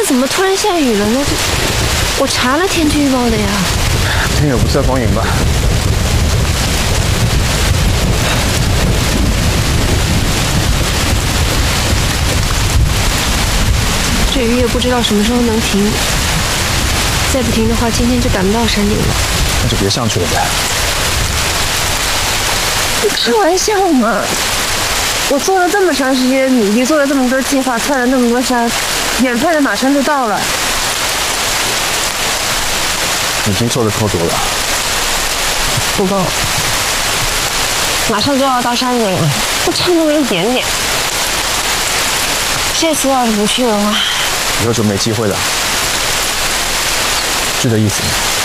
怎么突然下雨了呢？我查了天气预报的呀。 天有不测风云吧？ 这雨也不知道什么时候能停。再不停的话，今天就赶不到山顶了。 那就别上去了呗。 你开玩笑嘛！我做了这么长时间的努力，做了这么多计划，看了那么多山，眼看着马上就到了。 已经做的够多了。 不够，马上就要到山顶了，就差那么一点点。这次要是不去的话， 以后就没机会了。是这意思吗？